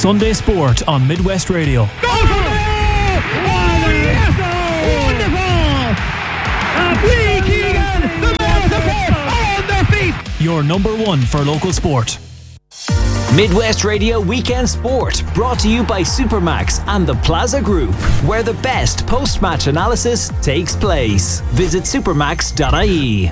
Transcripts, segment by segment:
Sunday Sport on Midwest Radio. Goal for the wonderful! Lee Keegan, the man support on their feet. Your number one for local sport. Midwest Radio Weekend Sport, brought to you by Supermax and the Plaza Group, where the best post-match analysis takes place. Visit supermax.ie.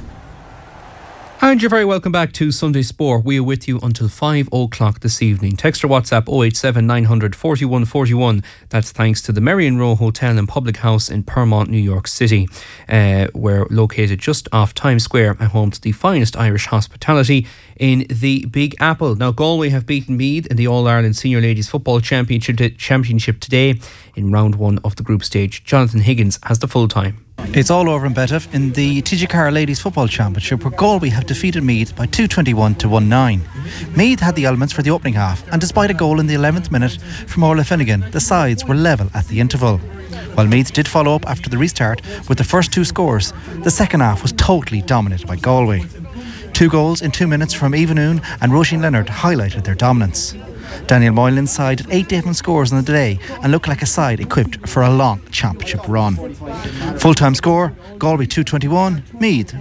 And you're very welcome back to Sunday Sport. We are with you until 5 o'clock this evening. Text or WhatsApp 087 900 41 41. That's thanks to the Merrion Row Hotel and Public House in Permont, New York City. We're located just off Times Square and home to the finest Irish hospitality in the Big Apple. Now, Galway have beaten Meath in the All-Ireland Senior Ladies Football Championship today in round one of the group stage. Jonathan Higgins has the full time. It's all over in Bettif in the TG Carr Ladies Football Championship, where Galway have defeated Meath by 221 to 19. Meath had the elements for the opening half, and despite a goal in the 11th minute from Orla Finnegan, the sides were level at the interval. While Meath did follow up after the restart with the first two scores, the second half was totally dominated by Galway. 2 goals in 2 minutes from Eva Noon and Roisin Leonard highlighted their dominance. Daniel Moylan's side had 8 different scores on the day and looked like a side equipped for a long championship run. Full-time score, Galway 221, Meath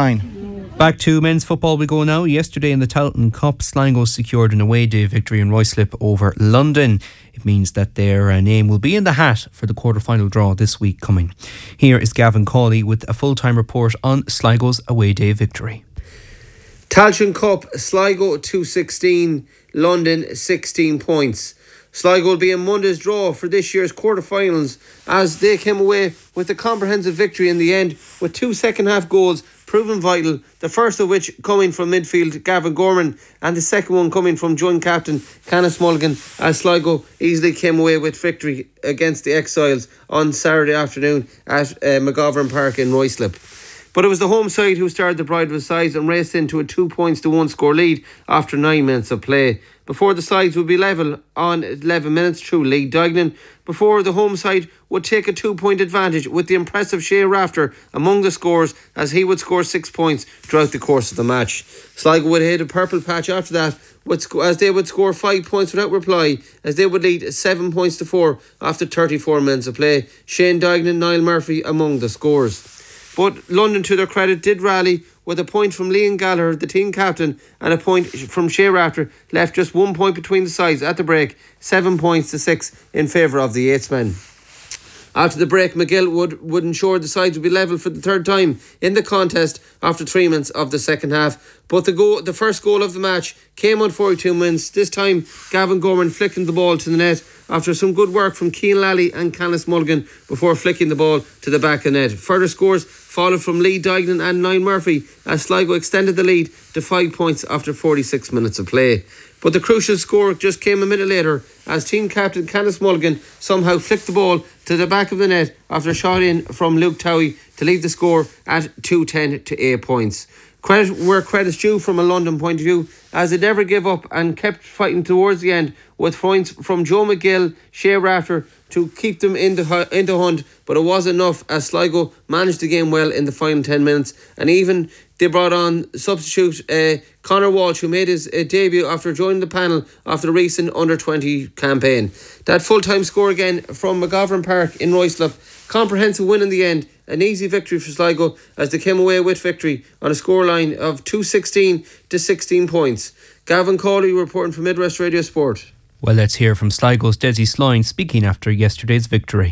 1-9. Back to men's football we go now. Yesterday in the Tailteann Cup, Sligo secured an away day victory in Ruislip over London. It means that their name will be in the hat for the quarter-final draw this week coming. Here is Gavin Cawley with a full-time report on Sligo's away day victory. Tailteann Cup, Sligo 216, London 16 points. Sligo will be in Monday's draw for this year's quarter-finals as they came away with a comprehensive victory in the end with 2 second-half goals proven vital, the first of which coming from midfield Gavin Gorman and the second one coming from joint captain Canis Mulligan, as Sligo easily came away with victory against the Exiles on Saturday afternoon at McGovern Park in Ruislip. But it was the home side who started the bride of sides and raced into a 2-1 score lead after 9 minutes of play. Before the sides would be level on 11 minutes through Lee Duignan, before the home side would take a 2-point advantage with the impressive Shea Rafter among the scores, as he would score 6 points throughout the course of the match. Sligo would hit a purple patch after that, as they would score 5 points without reply, as they would lead 7 points to 4 after 34 minutes of play. Shane Duignan, Niall Murphy among the scores. But London, to their credit, did rally with a point from Liam Gallagher, the team captain, and a point from Shea Rafter, left just 1 point between the sides at the break, 7 points to 6 in favour of the 8th men. After the break, McGill would ensure the sides would be level for the third time in the contest after 3 minutes of the second half. But the first goal of the match came on 42 minutes. This time, Gavin Gorman flicking the ball to the net after some good work from Cian Lally and Canis Mulligan before flicking the ball to the back of the net. Further scores followed from Lee Duignan and Niall Murphy as Sligo extended the lead to 5 points after 46 minutes of play. But the crucial score just came a minute later as team captain Canis Mulligan somehow flicked the ball to the back of the net after a shot in from Luke Towie to leave the score at 2-10 to 8 points. Credit where credit's due from a London point of view, as they never gave up and kept fighting towards the end with points from Joe McGill, Shea Rafter to keep them in the hunt, but it was enough as Sligo managed the game well in the final 10 minutes, and even they brought on substitute Conor Walsh, who made his debut after joining the panel after the recent under-20 campaign. That full-time score again from McGovern Park in Ruislip. Comprehensive win in the end. An easy victory for Sligo as they came away with victory on a scoreline of 216 to 16 points. Gavin Cawley reporting from Midwest Radio Sport. Well, let's hear from Sligo's Desi Sloyne speaking after yesterday's victory.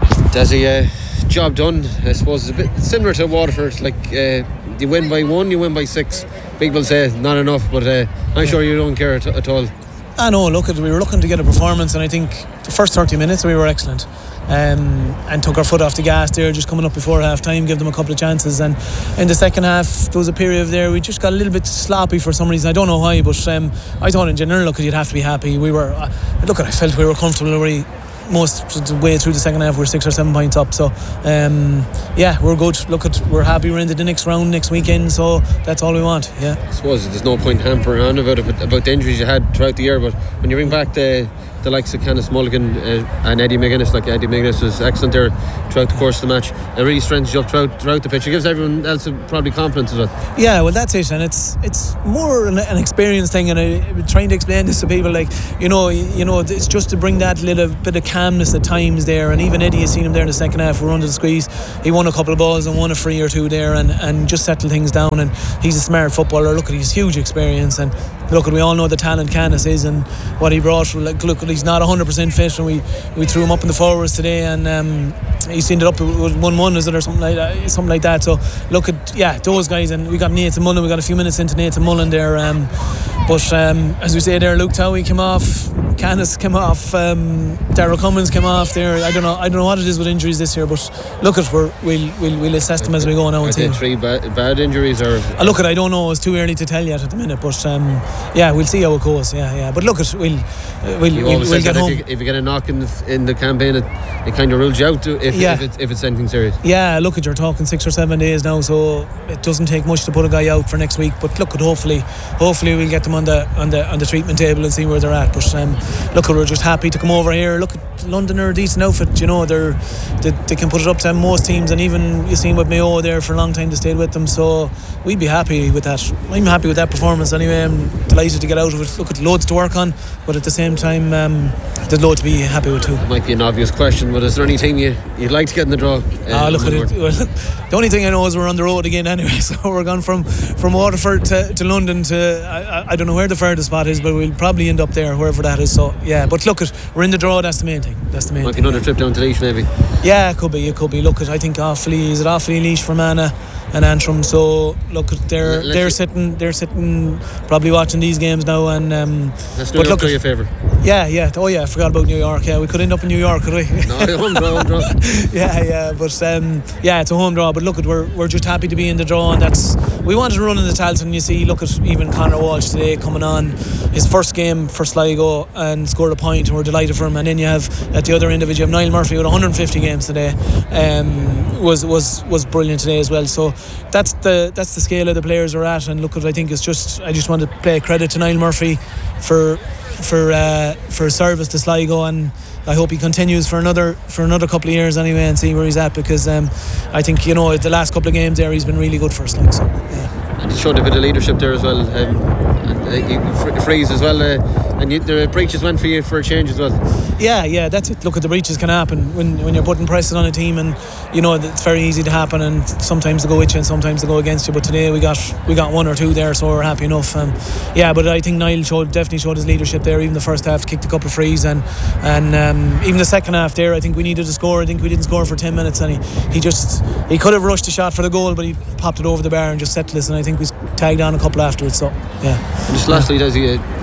Desi, job done. I suppose it's a bit similar to Waterford. You win by 1, you win by 6. People say not enough, but I'm sure you don't care at all. I know, we were looking to get a performance, and I think the first 30 minutes we were excellent. And took our foot off the gas there just coming up before half time, give them a couple of chances, and in the second half there was a period there we just got a little bit sloppy for some reason. I don't know why, but I thought in general you'd have to be happy. I felt we were comfortable most of the way through the second half. We're 6 or 7 points up, so we're good. We're happy we're into the next round next weekend, so that's all we want. I suppose there's no point hampering on about the injuries you had throughout the year, but when you bring back the the likes of Canis Mulligan and Eddie McGuinness. Like Eddie McGuinness was excellent there throughout the course of the match. It really strengthens you up throughout the pitch. It gives everyone else probably confidence as well. Yeah, well, that's it, and it's more an experience thing, and I'm trying to explain this to people, like, you know, it's just to bring that little bit of calmness at times there. And even Eddie, has seen him there in the second half. We're under the squeeze. He won a couple of balls and won a free or two there, and just settled things down. And he's a smart footballer. Look at his huge experience, and look, we all know the talent Canis is and what he brought. Like, look, he's not 100% fit, and we threw him up in the forwards today, and he's ended up with 1-1, is it, or something like that. So look at those guys, and we got Nathan Mullen. We got a few minutes into Nathan Mullen there, but as we say there, Luke Towie came off, Canis came off, Darrell Cummins came off there. I don't know what it is with injuries this year, but look at we'll assess them as we go now. Are they three bad injuries, or look at, I don't know, it's too early to tell yet at the minute, but we'll see how it goes. But look at we'll get home. If you get a knock in the campaign, it kind of rules you out if it's anything serious. Yeah, look at, you're talking 6 or 7 days now, so it doesn't take much to put a guy out for next week. But look at, hopefully we'll get them on the treatment table and see where they're at. But look, we're just happy to come over here. Look at London are a decent outfit, you know, they can put it up to most teams, and even you seen with Mayo there for a long time, they stayed with them, so we'd be happy with that. I'm happy with that performance anyway. I'm delighted to get out of it. Look at loads to work on, but at the same time there's loads to be happy with too. It might be an obvious question, but is there any team you'd like to get in the draw? The only thing I know is we're on the road again anyway, so we're gone from Waterford to London to I don't know where the furthest spot is, but we'll probably end up there wherever that is. So yeah, but look, we're in the draw. That's the main thing. Might be another trip down to Laois maybe. Yeah, it could be. Look, I think Offaly, Laois, Fermanagh and Antrim. So look, they're sitting probably watching these games now, and let's do it a favour. Yeah. Oh yeah, I forgot about New York. Yeah, we could end up in New York, could we? No, home draw. Yeah, but it's a home draw. But look, we're just happy to be in the draw, and we wanted to run in the Tailteann. You see, look at even Conor Walsh today coming on his first game for Sligo and scored a point, and we're delighted for him. And then you have at the other end of it, you have Niall Murphy with 150 games today. Was brilliant today as well. So that's the scale of the players we're at. And look, I think I just want to pay credit to Niall Murphy for service to Sligo, and I hope he continues for another couple of years anyway, and see where he's at, because I think, you know, the last couple of games there he's been really good for us. Like, so yeah. And he showed a bit of leadership there as well. Freeze as well, and the breaches went for you for a change as well. Yeah, that's it. Look, at the breaches can happen when you're putting pressure on a team, and you know it's very easy to happen, and sometimes they go with you and sometimes they go against you. But today we got 1 or 2 there, so we're happy enough. But I think Niall definitely showed his leadership there. Even the first half, kicked a couple of frees, and even the second half there, I think we needed to score. I think we didn't score for 10 minutes, and he could have rushed a shot for the goal, but he popped it over the bar and just settled us, and I think we tagged on a couple afterwards. So yeah. And just lastly, does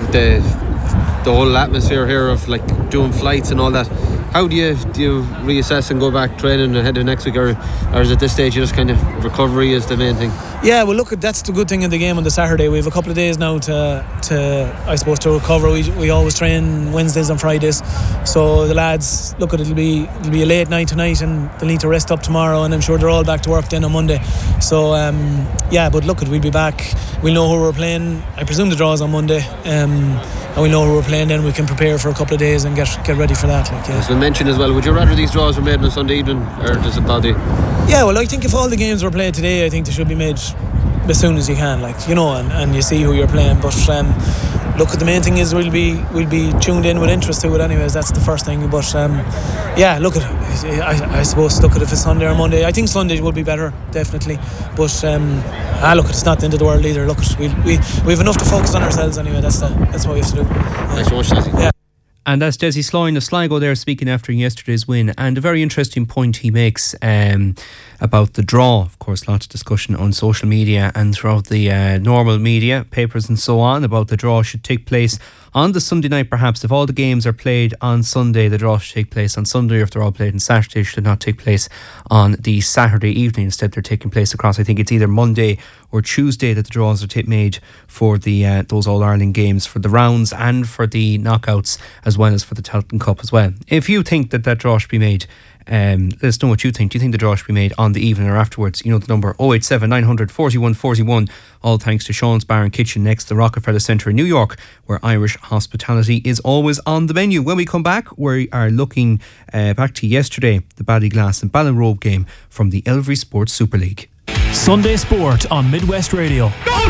the whole atmosphere here of like doing flights and all that, how do you reassess and go back training ahead of next week, or is at this stage you just kind of recovery is the main thing? Yeah, well, look, that's the good thing in the game on the Saturday. We have a couple of days now to I suppose to recover. We always train Wednesdays and Fridays, so the lads, look, it'll be a late night tonight, and they'll need to rest up tomorrow, and I'm sure they're all back to work then on Monday. So but look, we'll be back. We'll know who we're playing. I presume the draw is on Monday, and we know who we're playing. Then we can prepare for a couple of days and get ready for that. Like, yeah. As we mentioned as well, would you rather these draws were made on a Sunday evening, or does it bother you? Yeah, well, I think if all the games were played today, I think they should be made as soon as you can, like, you know, and you see who you're playing. But look, the main thing is we'll be tuned in with interest to it anyways. That's the first thing. But look, I suppose, look, if it's Sunday or Monday, I think Sunday would be better, definitely. But look, it's not the end of the world either. Look, we have enough to focus on ourselves anyway. That's what we have to do. Thanks so much, Leslie. Yeah. And that's Desi Sloyne of Sligo there speaking after yesterday's win. And a very interesting point he makes about the draw. Of course, lots of discussion on social media and throughout the normal media, papers and so on, about the draw should take place on the Sunday night perhaps. If all the games are played on Sunday, the draw should take place on Sunday. Or if they're all played on Saturday, it should not take place on the Saturday evening. Instead, they're taking place across, I think it's either Monday or Tuesday that the draws are made for the those All-Ireland games, for the rounds and for the knockouts as as well as for the Tailteann Cup as well. If you think that draw should be made, let us know what you think. Do you think the draw should be made on the evening or afterwards? You know the number 087 900 41 41. All thanks to Sean's Bar and Kitchen next to the Rockefeller Centre in New York, where Irish hospitality is always on the menu. When we come back, we are looking back to yesterday, the Ballyglass and Ballinrobe game from the Elvery Sports Super League. Sunday Sport on Midwest Radio.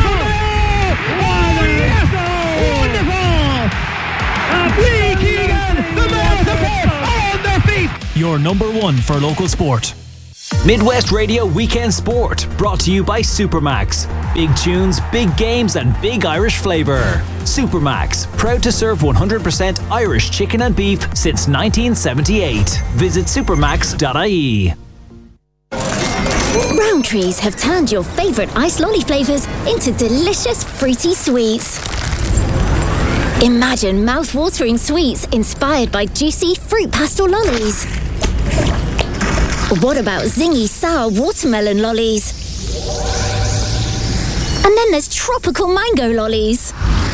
Your number one for local sport. Midwest Radio Weekend Sport, brought to you by Supermax. Big tunes, big games and big Irish flavour. Supermax, proud to serve 100% Irish chicken and beef since 1978. Visit supermax.ie. Rowntree's have turned your favourite ice lolly flavours into delicious fruity sweets. Imagine mouth-watering sweets inspired by juicy fruit pastel lollies. What about zingy sour watermelon lollies? And then there's tropical mango lollies.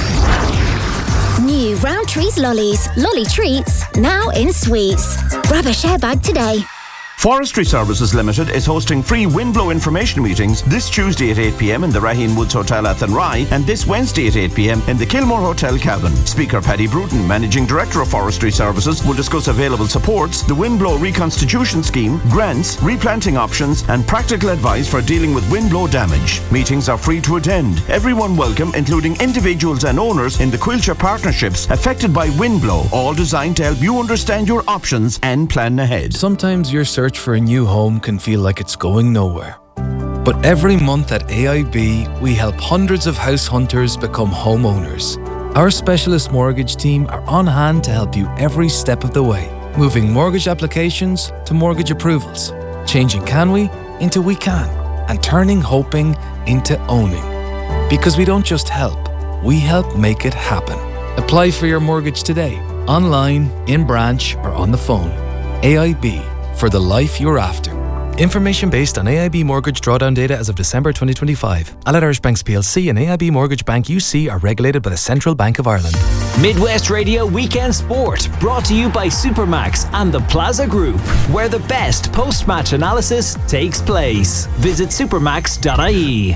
New Rowntree's lollies, lolly treats, now in sweets. Grab a share bag today. Forestry Services Limited is hosting free windblow information meetings this Tuesday at 8 p.m. in the Raheen Woods Hotel at Athenry and this Wednesday at 8 p.m. in the Kilmore Hotel, Cavan. Speaker Paddy Bruton, Managing Director of Forestry Services, will discuss available supports, the windblow reconstitution scheme, grants, replanting options and practical advice for dealing with windblow damage. Meetings are free to attend. Everyone welcome, including individuals and owners in the Quilcher partnerships affected by windblow, all designed to help you understand your options and plan ahead. Sometimes your search for a new home can feel like it's going nowhere. But every month at AIB, we help hundreds of house hunters become homeowners. Our specialist mortgage team are on hand to help you every step of the way, moving mortgage applications to mortgage approvals, changing can we into we can, and turning hoping into owning. Because we don't just help, we help make it happen. Apply for your mortgage today, online, in branch, or on the phone. AIB, for the life you're after. Information based on AIB mortgage drawdown data as of December 2025. Allied Irish Banks PLC and AIB Mortgage Bank UC are regulated by the Central Bank of Ireland. Midwest Radio Weekend Sport, brought to you by Supermax and the Plaza Group, where the best post-match analysis takes place. Visit supermax.ie.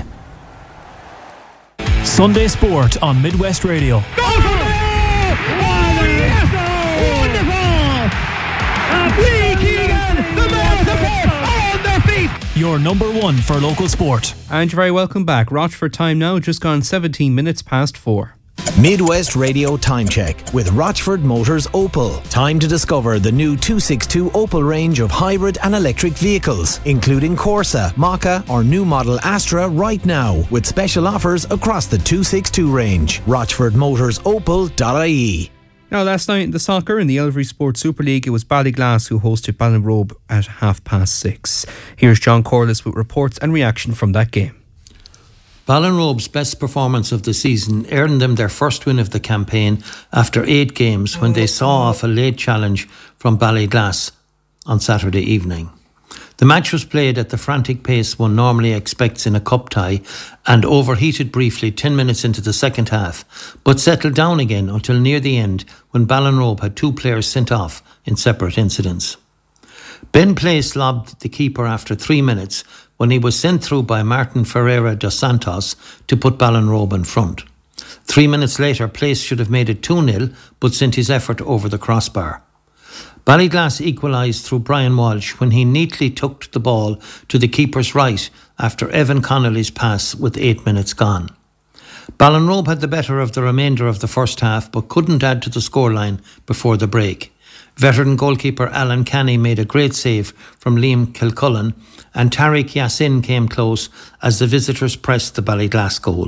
Sunday Sport on Midwest Radio. Your number one for local sport. And you're very welcome back. Rochford time now, just gone 17 minutes past 4. Midwest Radio Time Check with Rochford Motors Opel. Time to discover the new 262 Opel range of hybrid and electric vehicles, including Corsa, Maka or new model Astra right now, with special offers across the 262 range. RochfordMotorsOpel.ie. Now, last night in the soccer in the Elvery Sports Super League, it was Ballyglass who hosted Ballinrobe at 6:30. Here's John Corliss with reports and reaction from that game. Ballinrobe's best performance of the season earned them their first win of the campaign after 8 games when they saw off a late challenge from Ballyglass on Saturday evening. The match was played at the frantic pace one normally expects in a cup tie and overheated briefly 10 minutes into the second half, but settled down again until near the end when Ballinrobe had 2 players sent off in separate incidents. Ben Place lobbed the keeper after 3 minutes when he was sent through by Martin Ferreira dos Santos to put Ballinrobe in front. 3 minutes later, Place should have made it 2-0 but sent his effort over the crossbar. Ballyglass equalised through Brian Walsh when he neatly tucked the ball to the keeper's right after Evan Connolly's pass with 8 minutes gone. Ballinrobe had the better of the remainder of the first half but couldn't add to the scoreline before the break. Veteran goalkeeper Alan Canny made a great save from Liam Kilcullen and Tariq Yassin came close as the visitors pressed the Ballyglass goal.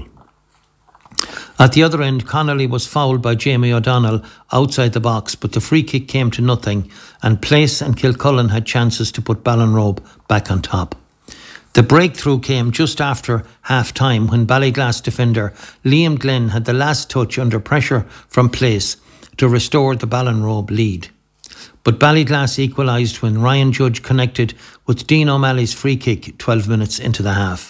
At the other end, Connolly was fouled by Jamie O'Donnell outside the box, but the free kick came to nothing and Place and Kilcullen had chances to put Ballinrobe back on top. The breakthrough came just after half-time when Ballyglass defender Liam Glenn had the last touch under pressure from Place to restore the Ballinrobe lead. But Ballyglass equalised when Ryan Judge connected with Dean O'Malley's free kick 12 minutes into the half.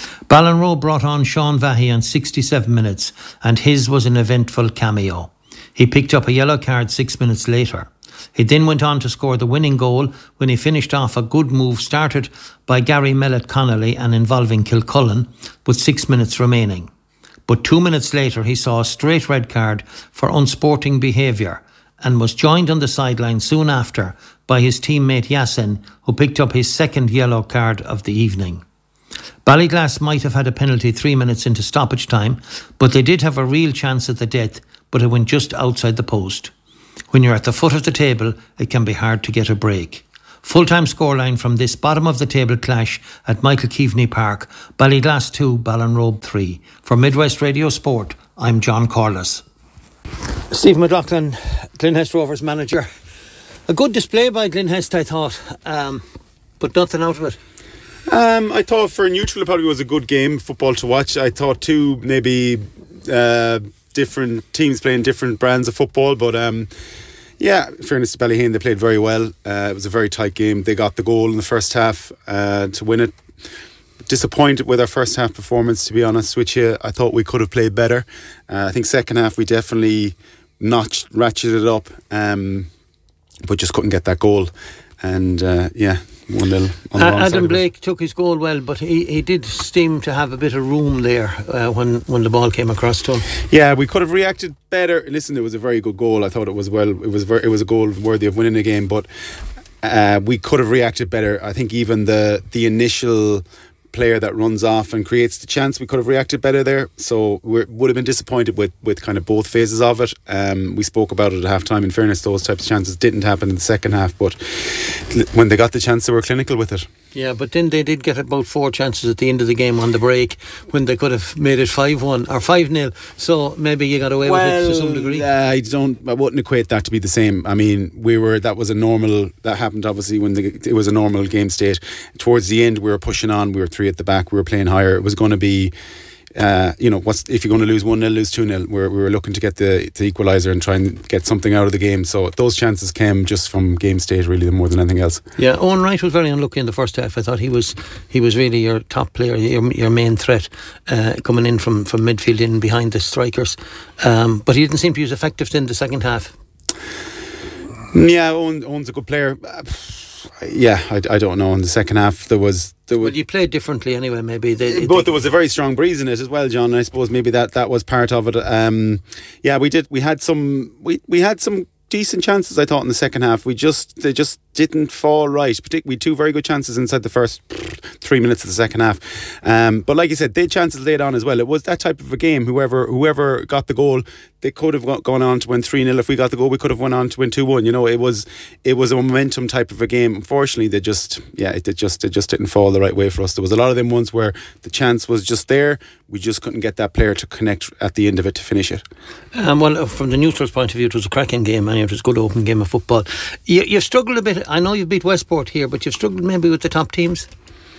Ballinrobe brought on Sean Vahey on 67 minutes and his was an eventful cameo. He picked up a yellow card 6 minutes later. He then went on to score the winning goal when he finished off a good move started by Gary Mellett-Connolly and involving Kilcullen with 6 minutes remaining. But 2 minutes later he saw a straight red card for unsporting behaviour and was joined on the sideline soon after by his teammate Yasin, who picked up his second yellow card of the evening. Ballyglass might have had a penalty 3 minutes into stoppage time, but they did have a real chance at the death, but it went just outside the post. When you're at the foot of the table, it can be hard to get a break. Full-time scoreline from this bottom-of-the-table clash at Michael Keaveney Park, Ballyglass 2, Ballinrobe 3. For Midwest Radio Sport, I'm John Corliss. Stephen McLaughlin, Glenhest Rovers manager. A good display by Glenhest, I thought, but nothing out of it. I thought for a neutral it probably was a good game, football to watch. I thought too, maybe different teams playing different brands of football, but yeah, in fairness to Ballyhane, they played very well. It was a very tight game. They got the goal in the first half to win it. Disappointed with our first half performance, to be honest with you. I thought we could have played better. I think second half we definitely ratcheted it up, but just couldn't get that goal. And 1-0 on the wrong Adam side. Blake took his goal well, but he did seem to have a bit of room there when the ball came across to him. Yeah, we could have reacted better. Listen, it was a very good goal. I thought it was it was a goal worthy of winning the game, but we could have reacted better. I think even the initial player that runs off and creates the chance, we could have reacted better there. So we would have been disappointed with kind of both phases of it. We spoke about it at half time. In fairness, those types of chances didn't happen in the second half, but when they got the chance, they were clinical with it. Yeah, but then they did get about 4 chances at the end of the game on the break when they could have made it 5-1 or 5-0. So maybe you got away with it to some degree. I wouldn't equate that to be the same. I mean, that happened obviously when it was a normal game state. Towards the end, we were pushing on. We were 3 at the back. We were playing higher. It was going to be, if you're going to lose 1-0, lose 2-0. We were looking to get the equaliser and try and get something out of the game. So those chances came just from game state, really, more than anything else. Yeah, Owen Wright was very unlucky in the first half. I thought he was really your top player, your main threat, coming in from midfield in behind the strikers. But he didn't seem to use effective in the second half. Yeah, Owen's a good player. I don't know. In the second half, well, you played differently anyway. Maybe but there was a very strong breeze in it as well, John. I suppose maybe that was part of it. We had some decent chances, I thought, in the second half. They just didn't fall right. Particularly 2 very good chances inside the first 3 minutes of the second half. But like you said, they had chances laid on as well. It was that type of a game. Whoever got the goal, they could have gone on to win 3-0. If we got the goal, we could have went on to win 2-1. You know, it was a momentum type of a game. Unfortunately, it just didn't fall the right way for us. There was a lot of them ones where the chance was just there. We just couldn't get that player to connect at the end of it to finish it. Well, from the neutral's point of view, it was a cracking game, and it was a good open game of football. You've struggled a bit. I know you've beat Westport here, but you've struggled maybe with the top teams.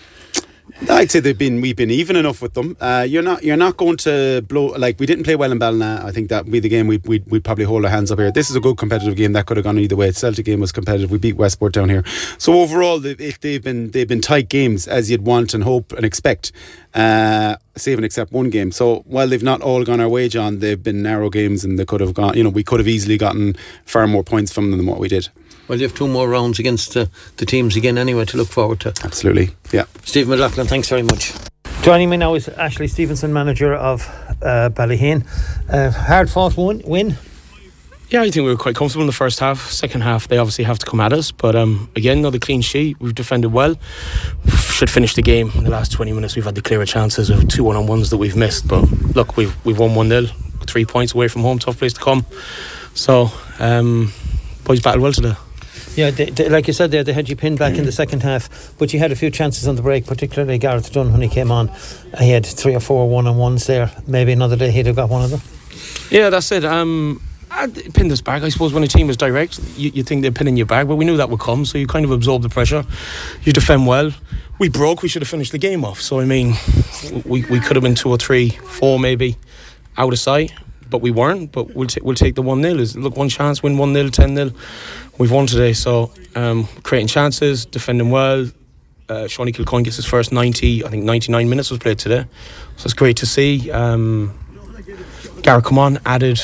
I'd say we've been even enough with them. You're not going to blow, like we didn't play well in Ballina. I think that would be the game we'd probably hold our hands up here. This is a good competitive game that could have gone either way. The Celtic game was competitive. We beat Westport down here. So overall, they've been tight games as you'd want and hope and expect. Save and except one game. So while they've not all gone our way, John, they've been narrow games, and they could have gone. We could have easily gotten far more points from them than what we did. Well, you have 2 more rounds against the teams again anyway to look forward to. Absolutely, yeah. Stephen McLaughlin, thanks very much. Joining me now is Ashley Stevenson, manager of Ballyhane. Hard fought win. Yeah, I think we were quite comfortable in the first half. Second half, they obviously have to come at us. But again, another clean sheet. We've defended well. We should finish the game. In the last 20 minutes, we've had the clearer chances of 2 1-on-1s that we've missed. But look, we've won 1-0. 3 points away from home. Tough place to come. So, boys battled well today. Yeah, like you said there, they had you pinned back in the second half, but you had a few chances on the break, particularly Gareth Dunn when he came on. He had 3 or 4 1-on-1s there. Maybe another day he'd have got one of them. Yeah, that's it. I pinned us back. I suppose when a team is direct, you think they're pinning you back, but we knew that would come, so you kind of absorb the pressure. You defend well. We should have finished the game off. So I mean, we could have been 2 or 3, 4 maybe out of sight, but we weren't. But we'll take the 1-0. Look, one chance, win 1-0, 10-0. We've won today, so creating chances, defending well. Shawnee Kilcoyne gets his first 99 minutes was played today, so it's great to see. Gareth come on, added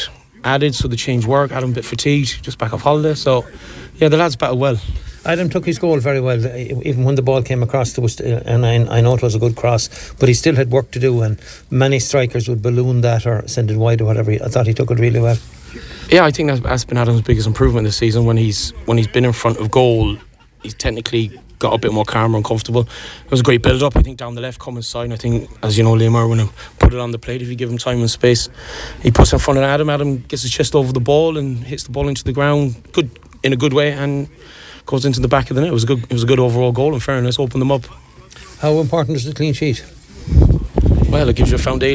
added, so the change work. Adam a bit fatigued, just back off holiday. So, yeah, the lads battled well. Adam took his goal very well, even when the ball came across. There was, and I know it was a good cross, but he still had work to do, and many strikers would balloon that or send it wide or whatever. I thought he took it really well. Yeah, I think that's been Adam's biggest improvement this season. When he's been in front of goal, he's technically got a bit more calmer and comfortable. It was a great build-up, I think, down the left Cummins side. I think, as you know, Liam Irwin put it on the plate if you give him time and space. He puts in front of Adam gets his chest over the ball and hits the ball into the ground in a good way, and goes into the back of the net. It was a good overall goal, in fairness, opened them up. How important is the clean sheet? Well, it gives you a foundation